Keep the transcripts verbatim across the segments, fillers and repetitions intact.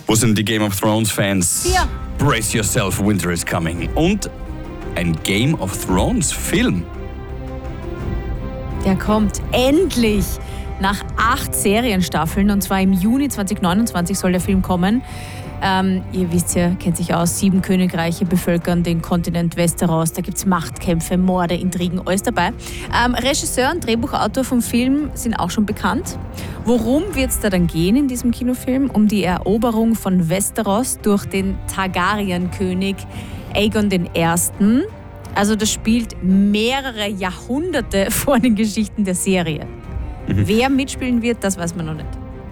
Wo sind die Game of Thrones Fans? Hier. Brace yourself, winter is coming. Und ein Game of Thrones Film. Der kommt endlich nach acht Serienstaffeln und zwar im Juni zwanzig neunundzwanzig soll der Film kommen. Ähm, ihr wisst ja, kennt sich aus, sieben Königreiche bevölkern den Kontinent Westeros. Da gibt es Machtkämpfe, Morde, Intrigen, alles dabei. Ähm, Regisseur und Drehbuchautor vom Film sind auch schon bekannt. Worum wird es da dann gehen in diesem Kinofilm? Um die Eroberung von Westeros durch den Targaryen-König Aegon der Erste. Also das spielt mehrere Jahrhunderte vor den Geschichten der Serie. Mhm. Wer mitspielen wird, das weiß man noch nicht.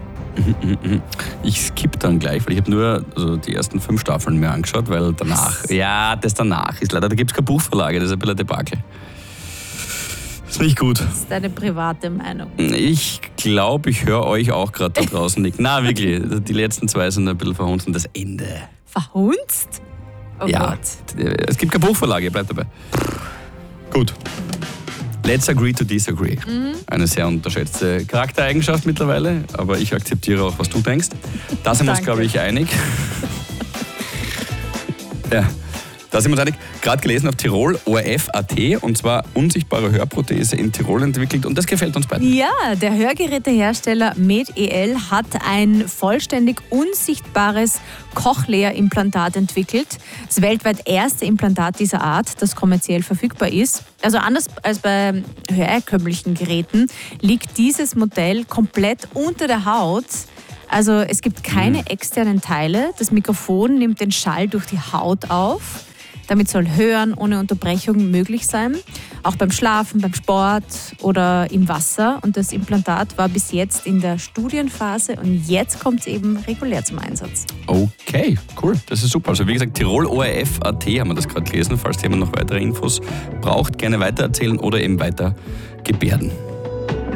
Ich skippe dann gleich, weil ich habe nur also die ersten fünf Staffeln mir angeschaut, weil danach, Was? ja, das danach ist leider, da gibt es keine Buchverlage, das ist ein bisschen ein Debakel. Das ist nicht gut. Das ist deine private Meinung. Ich glaube, ich höre euch auch gerade da draußen nicht. Na wirklich, die letzten zwei sind ein bisschen verhunzt und das Ende. Verhunzt? Oh ja, Gott. Es gibt keine Buchverlage, bleibt dabei. Gut. Let's agree to disagree. Mhm. Eine sehr unterschätzte Charaktereigenschaft mittlerweile, aber ich akzeptiere auch, was du denkst. Da sind wir uns, glaube ich, einig. Ja, da sind wir uns einig. Gerade gelesen auf Tirol, O R F Punkt A T, und zwar unsichtbare Hörprothese in Tirol entwickelt und das gefällt uns beiden. Ja, der Hörgerätehersteller MedEL hat ein vollständig unsichtbares Cochlea-Implantat entwickelt. Das weltweit erste Implantat dieser Art, das kommerziell verfügbar ist. Also anders als bei hörerkömmlichen Geräten liegt dieses Modell komplett unter der Haut. Also es gibt keine externen Teile. Das Mikrofon nimmt den Schall durch die Haut auf. Damit soll Hören ohne Unterbrechung möglich sein. Auch beim Schlafen, beim Sport oder im Wasser. Und das Implantat war bis jetzt in der Studienphase und jetzt kommt es eben regulär zum Einsatz. Okay, cool. Das ist super. Also wie gesagt, Tirol O R F Punkt A T haben wir das gerade gelesen. Falls jemand noch weitere Infos braucht, gerne weitererzählen oder eben weiter gebärden.